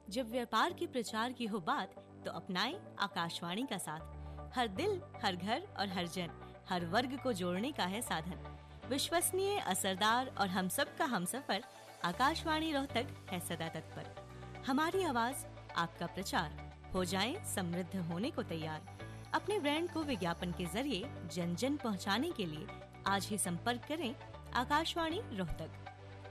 जब व्यापार के प्रचार की हो बात तो अपनाएं आकाशवाणी का साथ। हर दिल, हर घर और हर जन, हर वर्ग को जोड़ने का है साधन। विश्वसनीय, असरदार और हम सब का हमसफर, आकाशवाणी रोहतक है सदा तत्पर। हमारी आवाज, आपका प्रचार, हो जाएं समृद्ध होने को तैयार। अपने ब्रांड को विज्ञापन के जरिए जन जन पहुंचाने के लिए आज ही संपर्क करें आकाशवाणी रोहतक।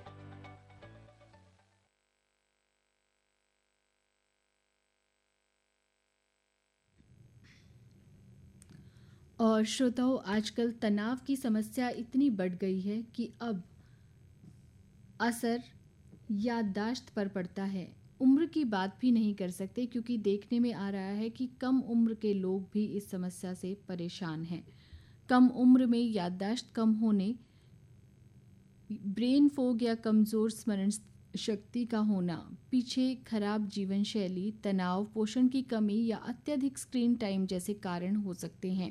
और श्रोताओं, आजकल तनाव की समस्या इतनी बढ़ गई है कि अब असर याददाश्त पर पड़ता है। उम्र की बात भी नहीं कर सकते क्योंकि देखने में आ रहा है कि कम उम्र के लोग भी इस समस्या से परेशान हैं। कम उम्र में याददाश्त कम होने, ब्रेन फोग या कमज़ोर स्मरण शक्ति का होना, पीछे खराब जीवन शैली, तनाव, पोषण की कमी या अत्यधिक स्क्रीन टाइम जैसे कारण हो सकते हैं।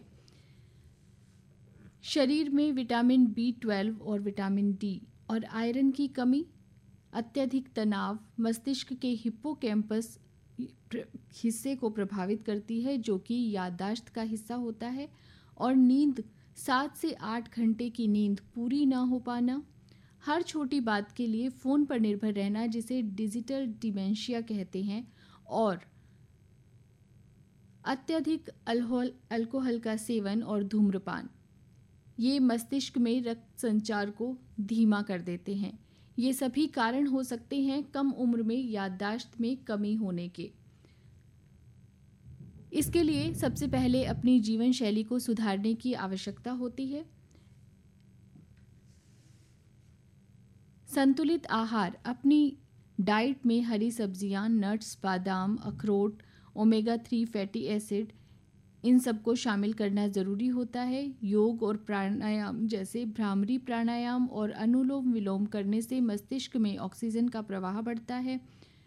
शरीर में विटामिन B12 और विटामिन D और आयरन की कमी, अत्यधिक तनाव मस्तिष्क के हिप्पोकैम्पस हिस्से को प्रभावित करती है जो कि याददाश्त का हिस्सा होता है। और नींद, 7 से 8 घंटे की नींद पूरी ना हो पाना, हर छोटी बात के लिए फ़ोन पर निर्भर रहना जिसे डिजिटल डिमेंशिया कहते हैं, और अत्यधिक अल्कोहल का सेवन और धूम्रपान, ये मस्तिष्क में रक्त संचार को धीमा कर देते हैं। ये सभी कारण हो सकते हैं कम उम्र में याददाश्त में कमी होने के। इसके लिए सबसे पहले अपनी जीवन शैली को सुधारने की आवश्यकता होती है। संतुलित आहार, अपनी डाइट में हरी सब्जियां, नट्स, बादाम, अखरोट, ओमेगा 3 फैटी एसिड, इन सबको शामिल करना ज़रूरी होता है। योग और प्राणायाम जैसे भ्रामरी प्राणायाम और अनुलोम विलोम करने से मस्तिष्क में ऑक्सीजन का प्रवाह बढ़ता है।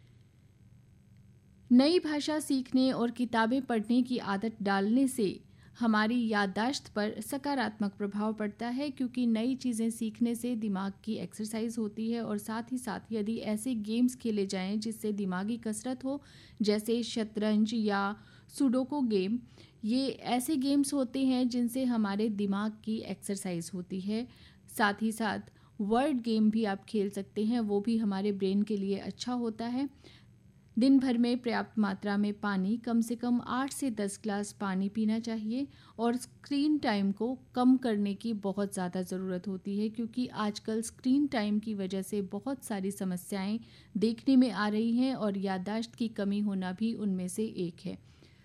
नई भाषा सीखने और किताबें पढ़ने की आदत डालने से हमारी याददाश्त पर सकारात्मक प्रभाव पड़ता है क्योंकि नई चीज़ें सीखने से दिमाग की एक्सरसाइज होती है। और साथ ही साथ यदि ऐसे गेम्स खेले जाएं जिससे दिमागी कसरत हो, जैसे शतरंज या सुडोको गेम, ये ऐसे गेम्स होते हैं जिनसे हमारे दिमाग की एक्सरसाइज होती है। साथ ही साथ वर्ड गेम भी आप खेल सकते हैं, वो भी हमारे ब्रेन के लिए अच्छा होता है। दिन भर में पर्याप्त मात्रा में पानी, कम से कम 8 से 10 ग्लास पानी पीना चाहिए। और स्क्रीन टाइम को कम करने की बहुत ज़्यादा ज़रूरत होती है क्योंकि आजकल स्क्रीन टाइम की वजह से बहुत सारी समस्याएं देखने में आ रही हैं और याददाश्त की कमी होना भी उनमें से एक है।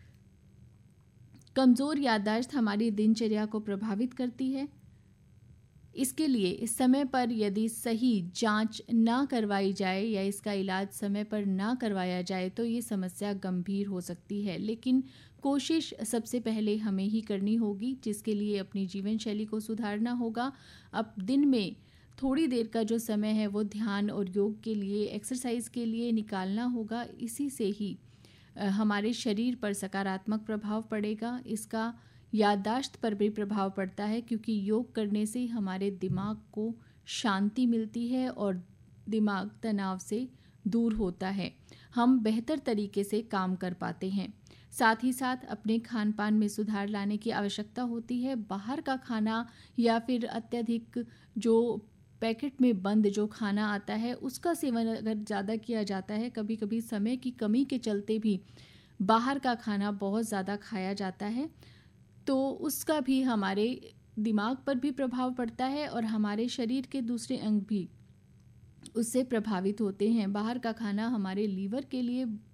कमज़ोर याददाश्त हमारी दिनचर्या को प्रभावित करती है। इसके लिए इस समय पर यदि सही जांच ना करवाई जाए या इसका इलाज समय पर ना करवाया जाए तो ये समस्या गंभीर हो सकती है। लेकिन कोशिश सबसे पहले हमें ही करनी होगी, जिसके लिए अपनी जीवन शैली को सुधारना होगा। अब दिन में थोड़ी देर का जो समय है वो ध्यान और योग के लिए, एक्सरसाइज के लिए निकालना होगा। इसी से ही हमारे शरीर पर सकारात्मक प्रभाव पड़ेगा। इसका याददाश्त पर भी प्रभाव पड़ता है क्योंकि योग करने से हमारे दिमाग को शांति मिलती है और दिमाग तनाव से दूर होता है। हम बेहतर तरीके से काम कर पाते हैं। साथ ही साथ अपने खान पान में सुधार लाने की आवश्यकता होती है। बाहर का खाना या फिर अत्यधिक जो पैकेट में बंद जो खाना आता है उसका सेवन अगर ज़्यादा किया जाता है, कभी कभी समय की कमी के चलते भी बाहर का खाना बहुत ज़्यादा खाया जाता है, तो उसका भी हमारे दिमाग पर भी प्रभाव पड़ता है और हमारे शरीर के दूसरे अंग भी उससे प्रभावित होते हैं। बाहर का खाना हमारे लीवर के लिए